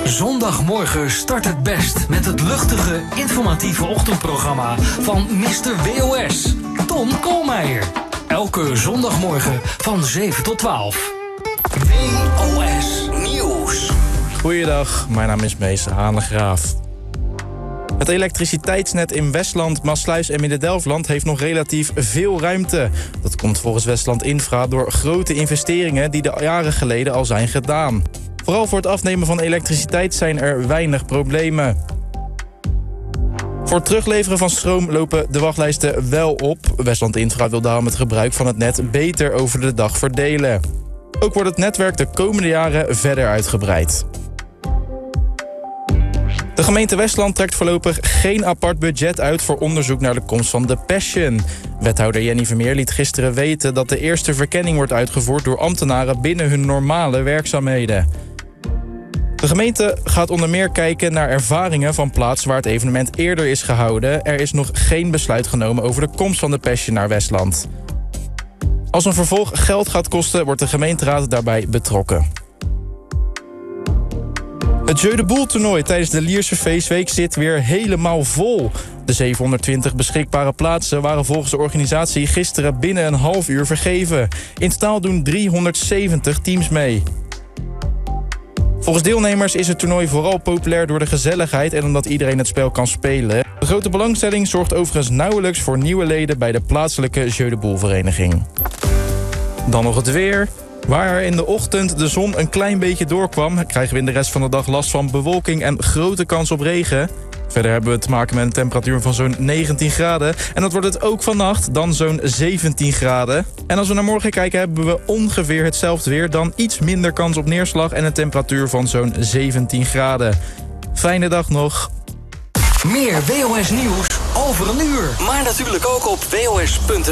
Zondagmorgen start het best met het luchtige, informatieve ochtendprogramma van Mr. WOS, Tom Koolmeijer. Elke zondagmorgen van 7 tot 12. WOS Nieuws. Goeiedag, mijn naam is Mees Hanegraaf. Het elektriciteitsnet in Westland, Maassluis en Midden-Delfland heeft nog relatief veel ruimte. Dat komt volgens Westland Infra door grote investeringen die de jaren geleden al zijn gedaan. Vooral voor het afnemen van elektriciteit zijn er weinig problemen. Voor het terugleveren van stroom lopen de wachtlijsten wel op. Westland Infra wil daarom het gebruik van het net beter over de dag verdelen. Ook wordt het netwerk de komende jaren verder uitgebreid. De gemeente Westland trekt voorlopig geen apart budget uit voor onderzoek naar de komst van de Passion. Wethouder Jenny Vermeer liet gisteren weten dat de eerste verkenning wordt uitgevoerd door ambtenaren binnen hun normale werkzaamheden. De gemeente gaat onder meer kijken naar ervaringen van plaatsen waar het evenement eerder is gehouden. Er is nog geen besluit genomen over de komst van de Passion naar Westland. Als een vervolg geld gaat kosten, wordt de gemeenteraad daarbij betrokken. Het Jeu de Boel toernooi tijdens de Lierse Feestweek zit weer helemaal vol. De 720 beschikbare plaatsen waren volgens de organisatie gisteren binnen een half uur vergeven. In totaal doen 370 teams mee. Volgens deelnemers is het toernooi vooral populair door de gezelligheid en omdat iedereen het spel kan spelen. De grote belangstelling zorgt overigens nauwelijks voor nieuwe leden bij de plaatselijke Jeu de Boel vereniging. Dan nog het weer. Waar er in de ochtend de zon een klein beetje doorkwam, krijgen we in de rest van de dag last van bewolking en grote kans op regen. Verder hebben we te maken met een temperatuur van zo'n 19 graden. En dat wordt het ook vannacht, dan zo'n 17 graden. En als we naar morgen kijken, hebben we ongeveer hetzelfde weer, dan iets minder kans op neerslag en een temperatuur van zo'n 17 graden. Fijne dag nog. Meer WOS Nieuws over een uur. Maar natuurlijk ook op WOS.nl.